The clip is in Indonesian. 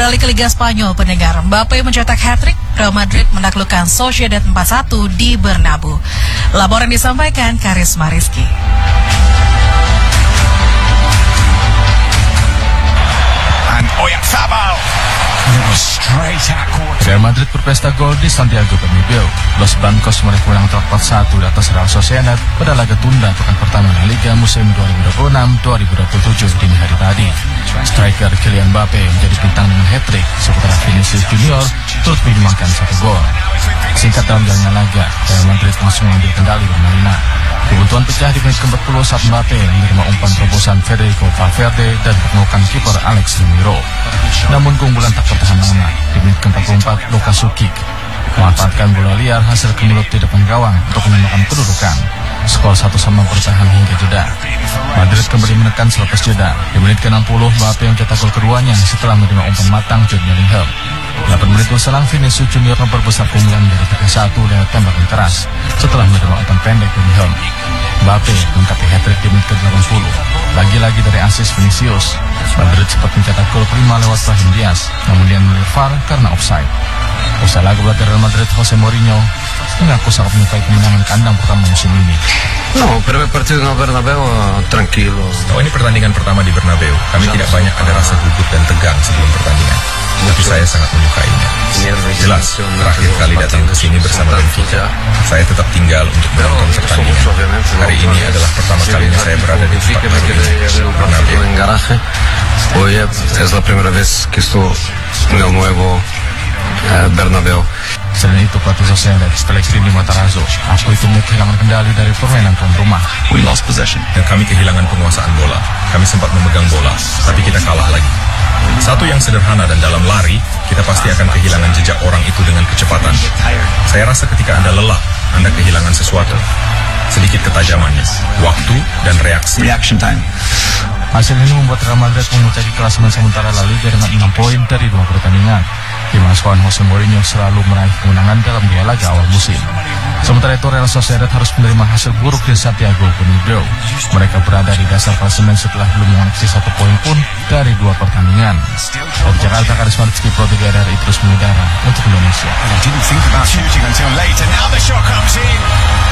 Beralih ke Liga Spanyol, pendengar, Mbappe mencetak hat-trick, Real Madrid menaklukkan Sociedad 4-1 di Bernabeu. Laporan disampaikan Karisma Rizky. And Oyarzabal. Real Madrid berpesta gol di Santiago Bernabeu. Los Blancos meraih kemenangan telak 4-1 di atas Real Sociedad pada laga tunda pekan pertama La Liga musim 2026-2027 dini hari tadi. Striker Kylian Mbappe menjadi bintang dengan hat-trick, sementara Vinicius Junior turut menyumbangkan 1 gol. Singkat dalam jalannya laga, Real Madrid langsung mengambil kendali permainan. Kebuntuan pecah di menit ke-40 saat Mbappe menerima umpan terobosan Federico Valverde dan penolakan kiper Alex Romero. Namun keunggulan tak bertahan lama. Di menit ke-44, Lukas Sukic memanfaatkan bola liar hasil kemelut di depan gawang untuk menyamakan kedudukan. Skor 1-1 bertahan hingga jeda. Madrid kembali menekan selepas jeda. Di menit ke-60, Mbappe mencetak gol keduanya setelah menerima umpan matang Jude Bellingham. 8 menit berselang, Vinicius Junior memperbesar keunggulan dari 3-1 dengan tembakan keras setelah menerima umpan pendek Bellingham. Mbappe melengkapi hat-trick di menit ke-80. Lagi-lagi dari asis Vinicius, Madrid sempat mencetak gol kelima lewat Brahim Diaz, namun dia menilai VAR karena offside. Usai laga pelatih Real Madrid Jose Mourinho mengaku sangat menyukai kemenangan kandang pertama musim ini. No, primer partido no Bernabeu tranquilo. Ini pertandingan pertama di Bernabeu. Kami tidak banyak ada rasa gugup dan tegang sebelum pertandingan. Tapi saya sangat menyukainya. Jelas, terakhir kali datang ke sini bersama Benfica, saya tetap tinggal untuk menonton pertandingan. Hari ini adalah pertama kalinya saya berada di tempat baru ini, Bernabeu. Hoy es la primera vez que estoy en el nuevo Bernabeu. Selain itu, pelatih Sociedad Pellegrini Matarazzo aku itu kehilangan kendali dari permainan tuan rumah. We lost possession. Dan kami kehilangan penguasaan bola. Kami sempat memegang bola, tapi kita kalah lagi. Satu yang sederhana dan dalam lari, kita pasti akan kehilangan jejak orang itu dengan kecepatan. Saya rasa ketika Anda lelah, Anda kehilangan sesuatu. Sedikit ketajamannya, waktu dan reaksi. Reaction time. Hasil ini membuat Real Madrid memuncaki klasemen sementara La Liga dengan 6 poin dari 2 pertandingan. Tim asuhan Jose Mourinho selalu meraih kemenangan dalam 2 laga awal musim. Sementara itu, Real Sociedad harus menerima hasil buruk di Santiago Bernabeu. Mereka berada di dasar klasemen setelah belum mengoleksi 1 poin pun dari 2 pertandingan. Dari Jakarta, Karisma Rizky, Pro 3 RRI terus mengudara untuk Indonesia.